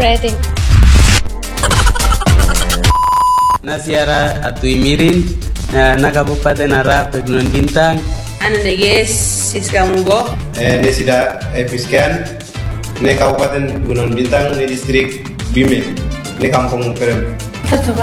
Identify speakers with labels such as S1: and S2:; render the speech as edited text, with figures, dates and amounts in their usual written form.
S1: Operating.
S2: Nasiara atau imirin na Kabupaten Arap Gunung Bintang.
S3: Ana neges Siska Mugo.
S4: Nesida Piskan. Ne Kabupaten Gunung Bintang, ne distrik Bime, ne Kampung Kerem.
S3: Satu